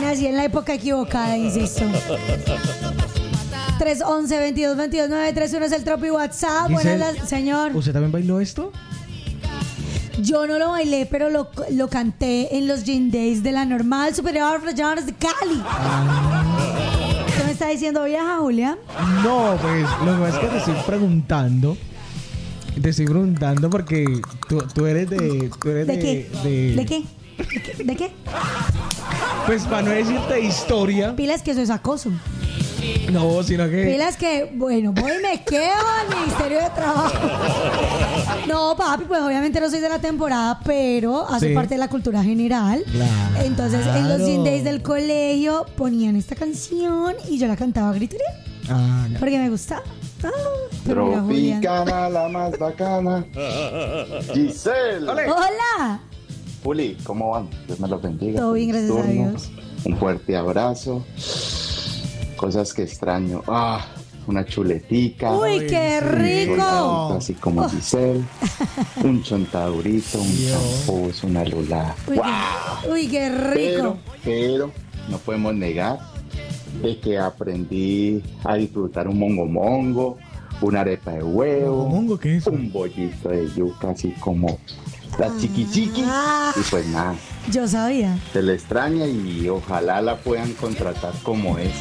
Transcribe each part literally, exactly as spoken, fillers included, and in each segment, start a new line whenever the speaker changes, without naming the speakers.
Nací en la época equivocada, insisto. tres once, veintidós, veintidós, nueve treinta y uno es el Tropi WhatsApp.
Giselle,
Buenas las, señor.
¿Usted también bailó esto?
Yo no lo bailé, pero lo, lo canté en los Gym Days de la Normal Superior Llanos de Cali.
Ah.
¿Qué me está diciendo, vieja Julia?
No, pues lo que pasa es que te estoy preguntando. Te estoy preguntando porque tú, tú eres de... Tú eres
¿De,
de,
qué?
De,
¿De qué? ¿De qué? ¿De qué?
Pues para no decirte historia.
Pilas que eso es acoso.
No, sino que...
Pilas que, bueno, voy y me quedo al Ministerio de Trabajo. No, papi, pues obviamente no soy de la temporada, pero hace
Sí.
parte de la cultura general.
Claro.
Entonces, en los Gym Days del colegio ponían esta canción y yo la cantaba a gritería.
Ah, ya.
Porque me gustaba. Ah, pero mira, Julián.
Tropicana, la más bacana. Giselle.
Hola.
Juli, ¿cómo van? Dios me los bendiga.
Todo bien,
Feliz
gracias a
turno.
Dios.
Un fuerte abrazo. Cosas que extraño. Ah, una chuletica.
Uy, qué
sí.
rico.
Chontadito, así como Giselle. Un chontadurito, un
Dios.
champús, una lulada.
Uy, qué, uy, qué rico.
Pero, pero, no podemos negar de que aprendí a disfrutar un mongo mongo, una arepa de huevo,
¿Mongo qué es eso?
un bollito de yuca, así como la chiqui chiqui.
Ah.
Y pues nada,
Yo sabía.
se le extraña y ojalá la puedan contratar como es.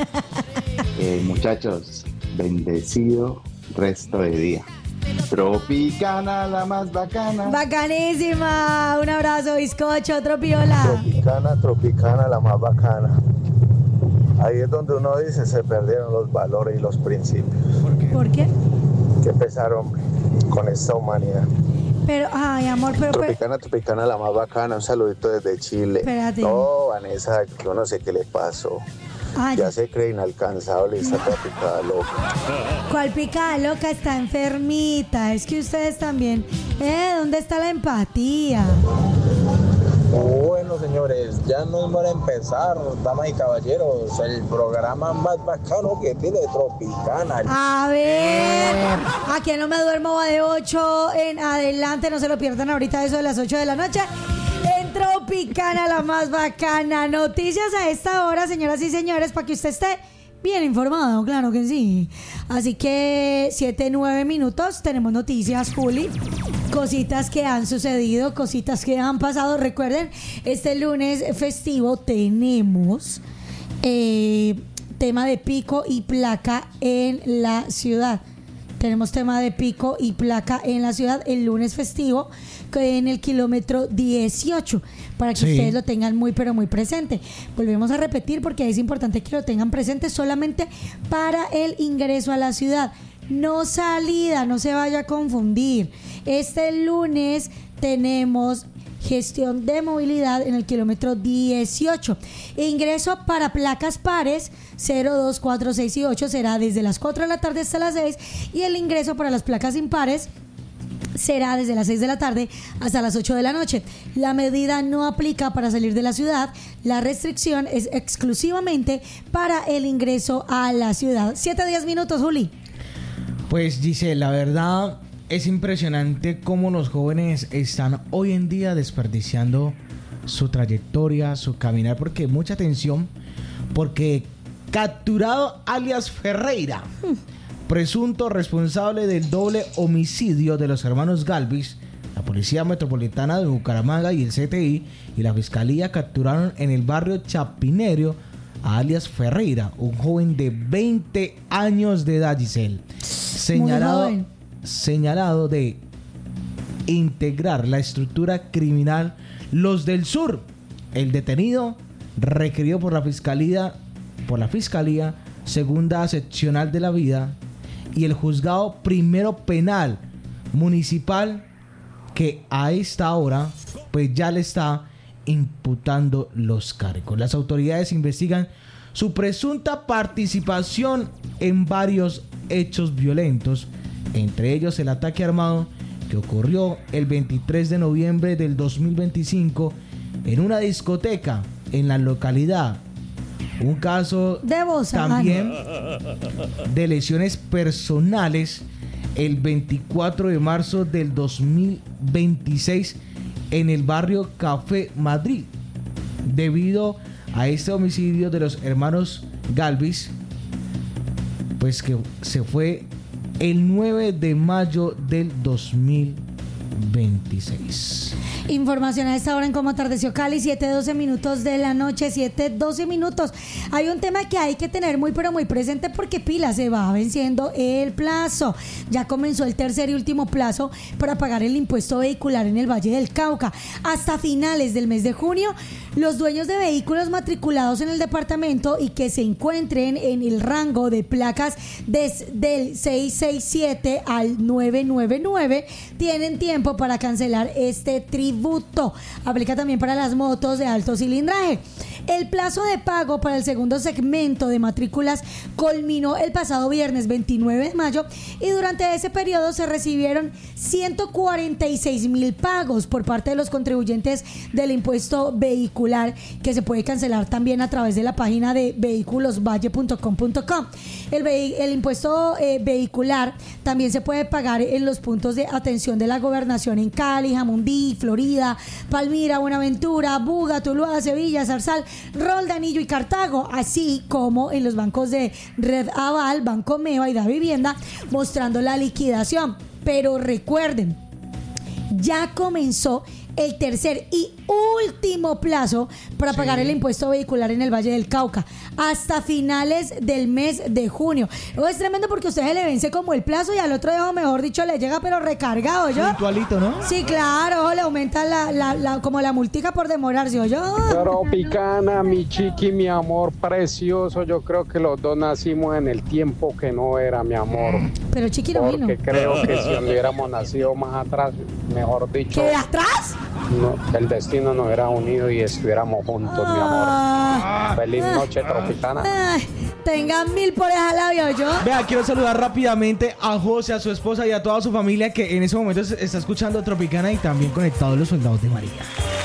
Eh, muchachos, bendecido resto de día. Tropicana, la más bacana.
Bacanísima. Un abrazo, bizcocho, otro piola.
Tropicana, tropicana, la más bacana. Ahí es donde uno dice se perdieron los valores y los principios.
¿Por qué?
Qué pesar, hombre, con esta humanidad.
Pero, ay, amor, pero, pero
Tropicana, tropicana, la más bacana. Un saludito desde Chile.
Espérate.
No, Vanessa, yo no sé qué le pasó.
ay,
Ya se cree inalcanzable y está toda picada loca.
¿cuál picada loca? Está enfermita. Es que ustedes también. ¿Eh? ¿Dónde está la empatía?
Bueno, señores, ya nos van a empezar, damas y caballeros, el programa más bacano que tiene Tropicana.
A ver, aquí no me duermo va de ocho en adelante, no se lo pierdan ahorita eso de las ocho de la noche. En Tropicana, la más bacana. Noticias a esta hora, señoras y señores, para que usted esté bien informado, claro que sí. Así que siete, nueve minutos, tenemos noticias, Juli. Cositas que han sucedido, cositas que han pasado. Recuerden, este lunes festivo tenemos eh, tema de pico y placa en la ciudad. Tenemos tema de pico y placa en la ciudad el lunes festivo en el kilómetro dieciocho, para que
Sí.
ustedes lo tengan muy pero muy presente. Volvemos a repetir porque es importante que lo tengan presente solamente para el ingreso a la ciudad. No salida, no se vaya a confundir. Este lunes tenemos gestión de movilidad en el kilómetro dieciocho. Ingreso para placas pares cero, dos, cuatro, seis y ocho será desde las cuatro de la tarde hasta las seis, y el ingreso para las placas impares será desde las seis de la tarde hasta las ocho de la noche. La medida no aplica para salir de la ciudad. La restricción es exclusivamente para el ingreso a la ciudad. siete a diez minutos, Juli.
Pues Giselle, la verdad es impresionante cómo los jóvenes están hoy en día desperdiciando su trayectoria, su caminar, porque mucha atención, porque capturado alias Ferreira, presunto responsable del doble homicidio de los hermanos Galvis, la Policía Metropolitana de Bucaramanga y el C T I y la Fiscalía capturaron en el barrio Chapinero a alias Ferreira, un joven de veinte años de edad, Giselle, señalado,
joven.
señalado de integrar la estructura criminal Los del Sur. El detenido, requerido por la Fiscalía, por la Fiscalía Segunda Seccional de la Vida y el Juzgado Primero Penal Municipal, que a esta hora pues ya le está imputando los cargos. Las autoridades investigan su presunta participación en varios hechos violentos, entre ellos el ataque armado que ocurrió el veintitrés de noviembre del dos mil veinticinco en una discoteca en la localidad. Un caso
De Bosa,
también de lesiones personales el veinticuatro de marzo del dos mil veintiséis en el barrio Café Madrid, debido a este homicidio de los hermanos Galvis, pues que se fue el nueve de mayo del dos mil veintiséis.
Información a esta hora en Cómo Atardeció Cali, siete doce minutos de la noche, siete doce minutos. Hay un tema que hay que tener muy pero muy presente porque pila, se va venciendo el plazo. Ya comenzó el tercer y último plazo para pagar el impuesto vehicular en el Valle del Cauca. Hasta finales del mes de junio, los dueños de vehículos matriculados en el departamento y que se encuentren en el rango de placas desde del seiscientos sesenta y siete al novecientos noventa y nueve tienen tiempo para cancelar este tributo. Aplica también para las motos de alto cilindraje. El plazo de pago para el segundo segmento de matrículas culminó el pasado viernes veintinueve de mayo y durante ese periodo se recibieron ciento cuarenta y seis mil pagos por parte de los contribuyentes del impuesto vehicular, que se puede cancelar también a través de la página de vehiculos valle punto com punto co. El, ve- el impuesto eh, vehicular también se puede pagar en los puntos de atención de la gobernación en Cali, Jamundí, Florida, Palmira, Buenaventura, Buga, Tuluá, Sevilla, Zarzal, Roldanillo y Cartago, así como en los bancos de Red Aval, Banco Meva y Da Vivienda, mostrando la liquidación. Pero recuerden, ya comenzó el tercer y último plazo para sí. pagar el impuesto vehicular en el Valle del Cauca hasta finales del mes de junio. Luego es tremendo porque a usted se le vence como el plazo y al otro día, mejor dicho, le llega pero recargado, ¿yo?
Puntualito, ¿no?
Sí, claro, le aumenta la, la, la, como la multica por demorarse, ¿yo?
Tropicana, mi chiqui, mi amor precioso, yo creo que los dos nacimos en el tiempo que no era, mi amor.
Pero chiqui no vino.
Porque creo que si hubiéramos nacido más atrás, mejor dicho...
¿Qué, atrás?
No, el destino nos hubiera unido y estuviéramos juntos, ah, mi amor. Feliz ah, noche, Tropicana.
Ay, tengan mil por esa labio, yo.
Vea, quiero saludar rápidamente a José, a su esposa y a toda su familia que en ese momento está escuchando Tropicana y también conectados los soldados de María.